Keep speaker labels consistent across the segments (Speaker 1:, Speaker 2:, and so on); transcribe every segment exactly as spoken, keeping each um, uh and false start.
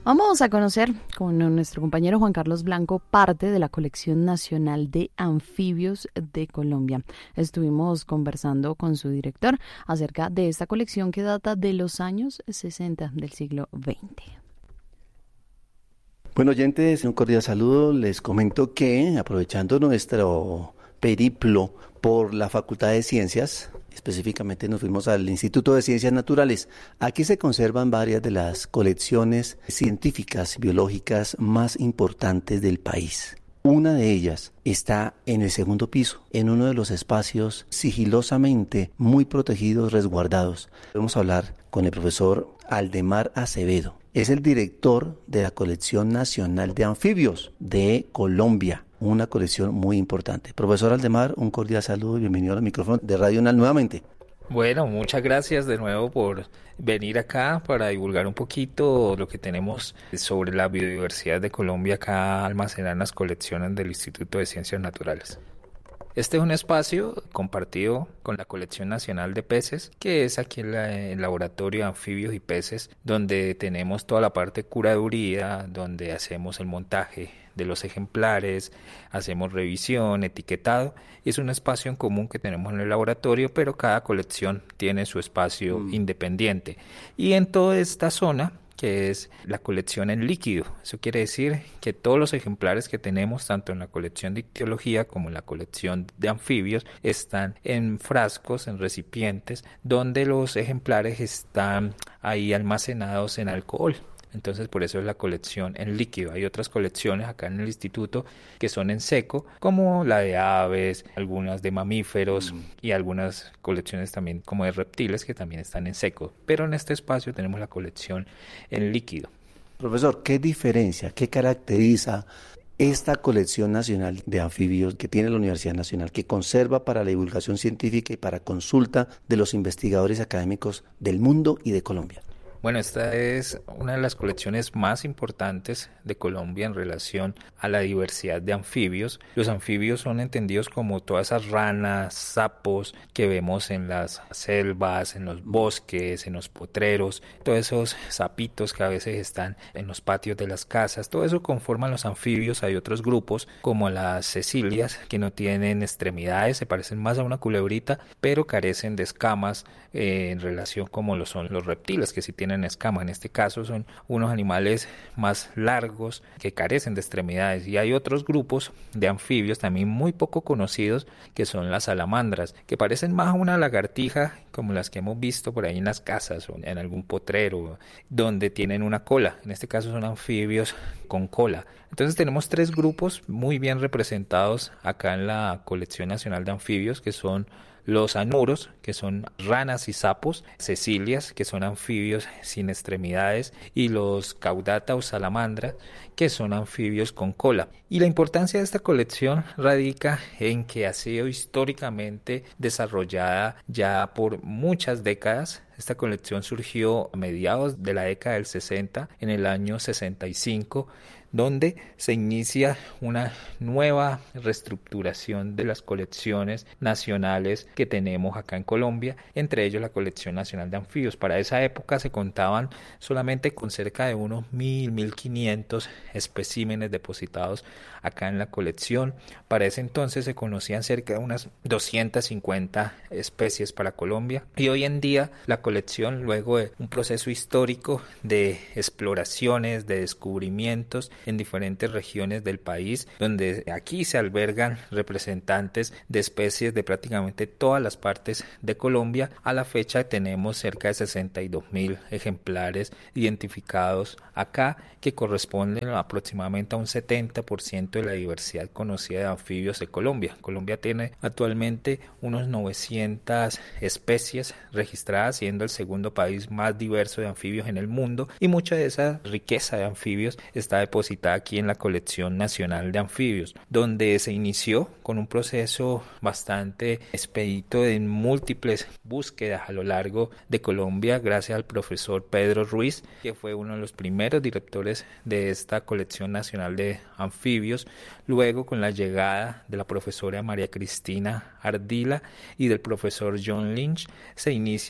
Speaker 1: Vamos a conocer con nuestro compañero Juan Carlos Blanco parte de la colección nacional de anfibios de Colombia. Estuvimos conversando con su director acerca de esta colección que data de los años sesenta del siglo veinte.
Speaker 2: Bueno, oyentes, un cordial saludo. Les comento que, aprovechando nuestro periplo por la Facultad de Ciencias, específicamente nos fuimos al Instituto de Ciencias Naturales. Aquí se conservan varias de las colecciones científicas biológicas más importantes del país. Una de ellas está en el segundo piso, en uno de los espacios sigilosamente muy protegidos, resguardados. Vamos a hablar con el profesor Aldemar Acevedo. Es el director de la Colección Nacional de Anfibios de Colombia, una colección muy importante. Profesor Aldemar, un cordial saludo y bienvenido al micrófono de Radio UNAL nuevamente.
Speaker 3: Bueno, muchas gracias de nuevo por venir acá para divulgar un poquito lo que tenemos sobre la biodiversidad de Colombia acá almacenada en las colecciones del Instituto de Ciencias Naturales. Este es un espacio compartido con la Colección Nacional de Peces, que es aquí en la, el Laboratorio de Anfibios y Peces, donde tenemos toda la parte de curaduría, donde hacemos el montaje de los ejemplares, hacemos revisión, etiquetado. Es un espacio en común que tenemos en el laboratorio, pero cada colección tiene su espacio mm. independiente. Y en toda esta zona, que es la colección en líquido. Eso quiere decir que todos los ejemplares que tenemos, tanto en la colección de ictiología como en la colección de anfibios, están en frascos, en recipientes, donde los ejemplares están ahí almacenados en alcohol. Entonces por eso es la colección en líquido. Hay otras colecciones acá en el instituto que son en seco, como la de aves, algunas de mamíferos mm. y algunas colecciones también como de reptiles que también están en seco. Pero en este espacio tenemos la colección en líquido.
Speaker 2: Profesor, ¿qué diferencia, qué caracteriza esta colección nacional de anfibios que tiene la Universidad Nacional, que conserva para la divulgación científica y para consulta de los investigadores académicos del mundo y de Colombia?
Speaker 3: Bueno, esta es una de las colecciones más importantes de Colombia en relación a la diversidad de anfibios. Los anfibios son entendidos como todas esas ranas, sapos que vemos en las selvas, en los bosques, en los potreros, todos esos sapitos que a veces están en los patios de las casas. Todo eso conforman los anfibios. Hay otros grupos como las cecilias que no tienen extremidades, se parecen más a una culebrita, pero carecen de escamas eh, en relación como lo son los reptiles, que sí tienen en escama. En este caso son unos animales más largos que carecen de extremidades, y hay otros grupos de anfibios también muy poco conocidos que son las salamandras, que parecen más a una lagartija como las que hemos visto por ahí en las casas o en algún potrero, donde tienen una cola. En este caso son anfibios con cola. Entonces tenemos tres grupos muy bien representados acá en la Colección Nacional de Anfibios, que son los anuros, que son ranas y sapos, cecilias, que son anfibios sin extremidades, y los caudata o salamandras, que son anfibios con cola. Y la importancia de esta colección radica en que ha sido históricamente desarrollada ya por muchas décadas. Esta colección surgió a mediados de la década del sesenta, en el año sesenta y cinco, donde se inicia una nueva reestructuración de las colecciones nacionales que tenemos acá en Colombia, entre ellos la Colección Nacional de Anfibios. Para esa época se contaban solamente con cerca de unos mil, mil quinientos especímenes depositados acá en la colección. Para ese entonces se conocían cerca de unas doscientas cincuenta especies para Colombia, y hoy en día la colección, luego de un proceso histórico de exploraciones, de descubrimientos en diferentes regiones del país, donde aquí se albergan representantes de especies de prácticamente todas las partes de Colombia. A la fecha tenemos cerca de sesenta y dos mil ejemplares identificados acá, que corresponden aproximadamente a un setenta por ciento de la diversidad conocida de anfibios de Colombia. Colombia tiene actualmente unos novecientas especies registradas, siendo el segundo país más diverso de anfibios en el mundo, y mucha de esa riqueza de anfibios está depositada aquí en la Colección Nacional de Anfibios, donde se inició con un proceso bastante expedito de múltiples búsquedas a lo largo de Colombia, gracias al profesor Pedro Ruiz, que fue uno de los primeros directores de esta Colección Nacional de Anfibios. Luego, con la llegada de la profesora María Cristina Ardila y del profesor John Lynch, se inicia toda una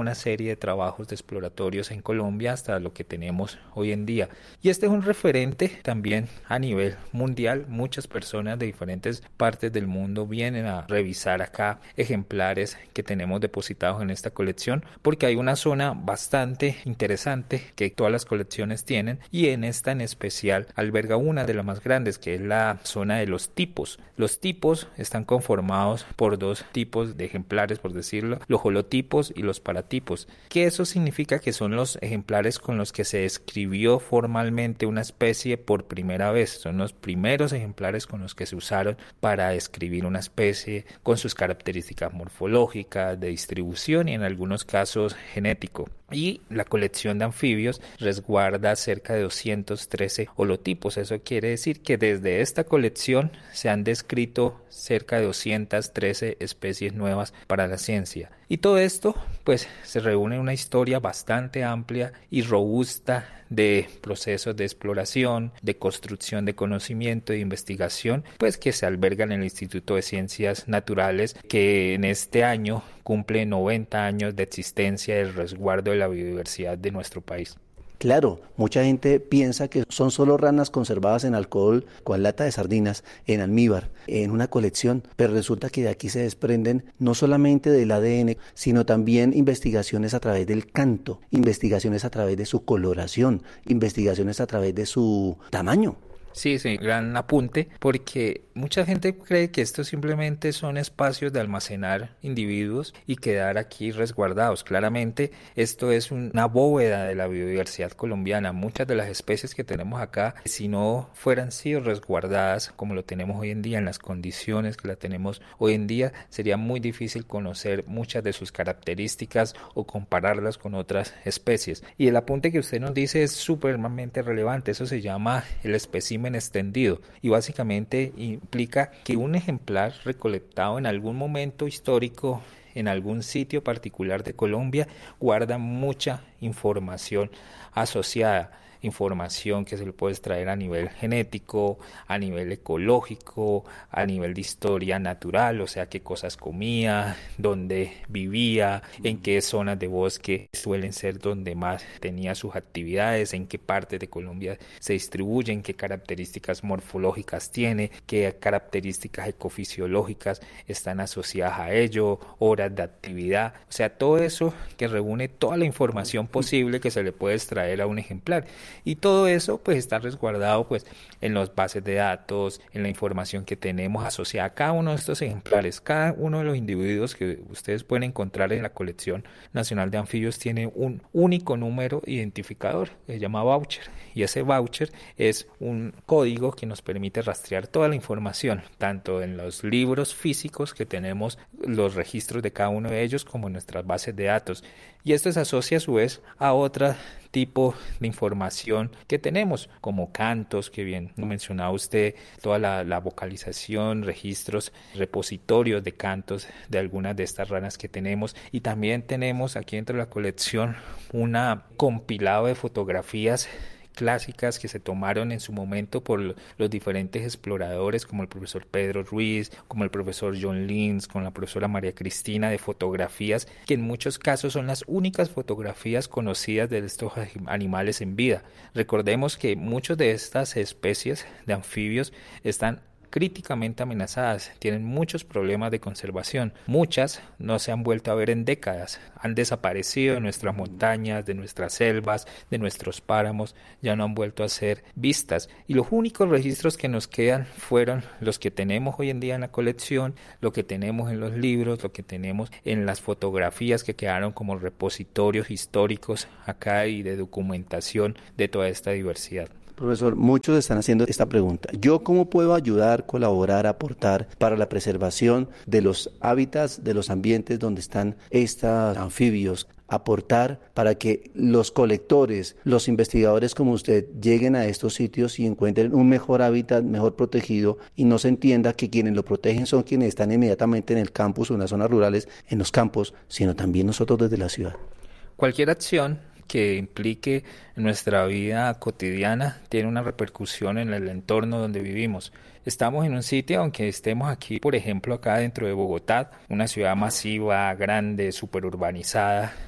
Speaker 3: una serie de trabajos de exploratorios en Colombia hasta lo que tenemos hoy en día. Y este es un referente también a nivel mundial. Muchas personas de diferentes partes del mundo vienen a revisar acá ejemplares que tenemos depositados en esta colección, porque hay una zona bastante interesante que todas las colecciones tienen, y en esta en especial alberga una de las más grandes, que es la zona de los tipos. Los tipos están conformados por dos tipos de ejemplares, por decirlo, los holotipos y los paratipos, que eso significa que son los ejemplares con los que se describió formalmente una especie por primera vez. Son los primeros ejemplares con los que se usaron para describir una especie con sus características morfológicas, de distribución y en algunos casos genético. Y la colección de anfibios resguarda cerca de doscientos trece holotipos. Eso quiere decir que desde esta colección se han descrito cerca de doscientas trece especies nuevas para la ciencia. Y todo esto pues se reúne en una historia bastante amplia y robusta de procesos de exploración, de construcción de conocimiento e investigación, pues que se albergan en el Instituto de Ciencias Naturales, que en este año cumple noventa años de existencia del resguardo de la biodiversidad de nuestro país.
Speaker 2: Claro, mucha gente piensa que son solo ranas conservadas en alcohol, con lata de sardinas, en almíbar, en una colección, pero resulta que de aquí se desprenden no solamente del A D N, sino también investigaciones a través del canto, investigaciones a través de su coloración, investigaciones a través de su tamaño.
Speaker 3: Sí, sí, gran apunte, porque mucha gente cree que estos simplemente son espacios de almacenar individuos y quedar aquí resguardados. Claramente, esto es una bóveda de la biodiversidad colombiana. Muchas de las especies que tenemos acá, si no fueran sido resguardadas como lo tenemos hoy en día, en las condiciones que la tenemos hoy en día, sería muy difícil conocer muchas de sus características o compararlas con otras especies. Y el apunte que usted nos dice es supremamente relevante. Eso se llama el espécimen extendido, y básicamente implica que un ejemplar recolectado en algún momento histórico en algún sitio particular de Colombia guarda mucha información asociada, información que se le puede extraer a nivel genético, a nivel ecológico, a nivel de historia natural, o sea, qué cosas comía, dónde vivía, en qué zonas de bosque suelen ser donde más tenía sus actividades, en qué parte de Colombia se distribuyen, qué características morfológicas tiene, qué características ecofisiológicas están asociadas a ello, horas de actividad, o sea, todo eso que reúne toda la información posible que se le puede extraer a un ejemplar. Y todo eso pues está resguardado pues en las bases de datos, en la información que tenemos asociada a cada uno de estos ejemplares. Cada uno de los individuos que ustedes pueden encontrar en la colección nacional de anfibios tiene un único número identificador, que se llama voucher, y ese voucher es un código que nos permite rastrear toda la información, tanto en los libros físicos que tenemos los registros de cada uno de ellos, como en nuestras bases de datos. Y esto se asocia a su vez a otro tipo de información que tenemos, como cantos, que bien mencionaba usted, toda la, la vocalización, registros, repositorios de cantos de algunas de estas ranas que tenemos, y también tenemos aquí dentro de la colección un compilado de fotografías clásicas que se tomaron en su momento por los diferentes exploradores, como el profesor Pedro Ruiz, como el profesor John Lins, con la profesora María Cristina, de fotografías que en muchos casos son las únicas fotografías conocidas de estos animales en vida. Recordemos que muchas de estas especies de anfibios están críticamente amenazadas, tienen muchos problemas de conservación, muchas no se han vuelto a ver en décadas, han desaparecido de nuestras montañas, de nuestras selvas, de nuestros páramos, ya no han vuelto a ser vistas, y los únicos registros que nos quedan fueron los que tenemos hoy en día en la colección, lo que tenemos en los libros, lo que tenemos en las fotografías que quedaron como repositorios históricos acá y de documentación de toda esta diversidad.
Speaker 2: Profesor, muchos están haciendo esta pregunta. ¿Yo cómo puedo ayudar, colaborar, aportar para la preservación de los hábitats, de los ambientes donde están estos anfibios? Aportar para que los colectores, los investigadores como usted lleguen a estos sitios y encuentren un mejor hábitat, mejor protegido, y no se entienda que quienes lo protegen son quienes están inmediatamente en el campus o en las zonas rurales, en los campos, sino también nosotros desde la ciudad.
Speaker 3: Cualquier acción que implique nuestra vida cotidiana tiene una repercusión en el entorno donde vivimos. Estamos en un sitio, aunque estemos aquí, por ejemplo, acá dentro de Bogotá, una ciudad masiva, grande, superurbanizada,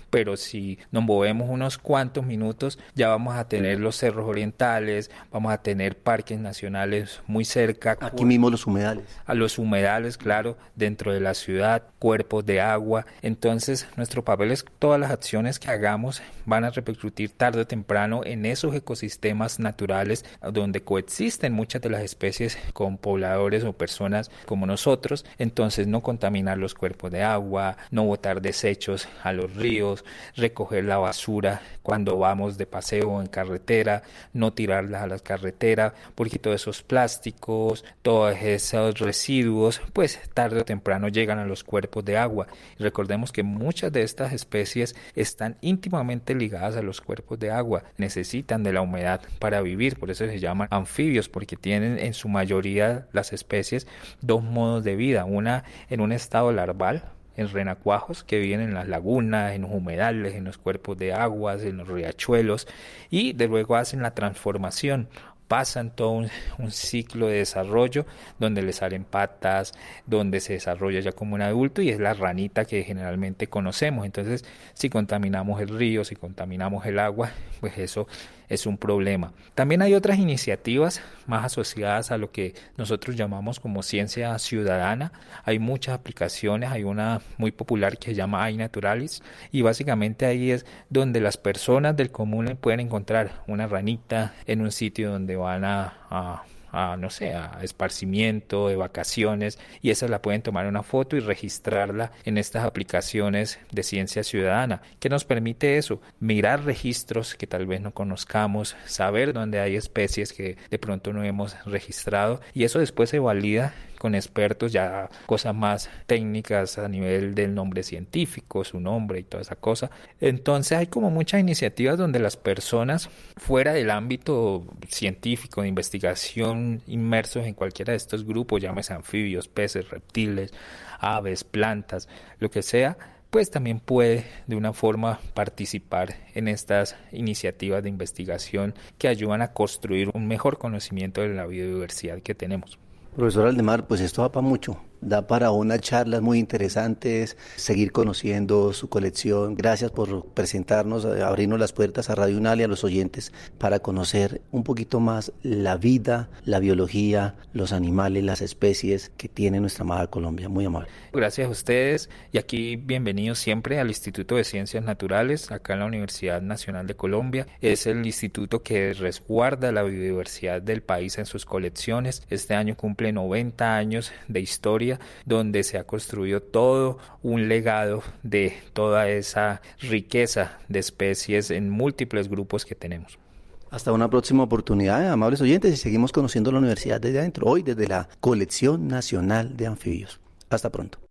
Speaker 3: pero si nos movemos unos cuantos minutos ya vamos a tener los cerros orientales, vamos a tener parques nacionales muy cerca.
Speaker 2: Aquí mismo los humedales.
Speaker 3: A los humedales, claro, dentro de la ciudad, cuerpos de agua. Entonces, nuestro papel es todas las acciones que hagamos van a repercutir tarde o temprano en esos ecosistemas naturales donde coexisten muchas de las especies con pobladores o personas como nosotros. Entonces, no contaminar los cuerpos de agua, no botar desechos a los ríos, recoger la basura cuando vamos de paseo o en carretera, no tirarlas a la carretera, porque todos esos plásticos, todos esos residuos, pues tarde o temprano llegan a los cuerpos de agua. Y recordemos que muchas de estas especies están íntimamente ligadas a los cuerpos de agua, necesitan de la humedad para vivir, por eso se llaman anfibios, porque tienen en su mayoría las especies dos modos de vida, una en un estado larval, en renacuajos que viven en las lagunas, en los humedales, en los cuerpos de aguas, en los riachuelos, y de luego hacen la transformación. Pasan todo un, un ciclo de desarrollo donde le salen patas, donde se desarrolla ya como un adulto y es la ranita que generalmente conocemos. Entonces, si contaminamos el río, si contaminamos el agua, pues eso es un problema. También hay otras iniciativas más asociadas a lo que nosotros llamamos como ciencia ciudadana. Hay muchas aplicaciones, hay una muy popular que se llama iNaturalis y básicamente ahí es donde las personas del común pueden encontrar una ranita en un sitio donde van a, a a, no sé, a esparcimiento, de vacaciones, y esa la pueden tomar una foto y registrarla en estas aplicaciones de ciencia ciudadana. ¿Qué nos permite eso? Mirar registros que tal vez no conozcamos, saber dónde hay especies que de pronto no hemos registrado, y eso después se valida con expertos, ya cosas más técnicas a nivel del nombre científico, su nombre y toda esa cosa. Entonces hay como muchas iniciativas donde las personas fuera del ámbito científico de investigación, inmersos en cualquiera de estos grupos, llámese anfibios, peces, reptiles, aves, plantas, lo que sea, pues también puede de una forma participar en estas iniciativas de investigación que ayudan a construir un mejor conocimiento de la biodiversidad que tenemos.
Speaker 2: Profesor Aldemar, pues esto da para mucho, da para unas charlas muy interesantes, seguir conociendo su colección. Gracias por presentarnos, abrirnos las puertas a Radio UNAL y a los oyentes para conocer un poquito más la vida, la biología, los animales, las especies que tiene nuestra amada Colombia. Muy amable.
Speaker 3: Gracias a ustedes y aquí bienvenidos siempre al Instituto de Ciencias Naturales, acá en la Universidad Nacional de Colombia. Es el instituto que resguarda la biodiversidad del país en sus colecciones. Este año cumple noventa años de historia, donde se ha construido todo un legado de toda esa riqueza de especies en múltiples grupos que tenemos.
Speaker 2: Hasta una próxima oportunidad, amables oyentes, y seguimos conociendo la universidad desde adentro, hoy desde la Colección Nacional de Anfibios. Hasta pronto.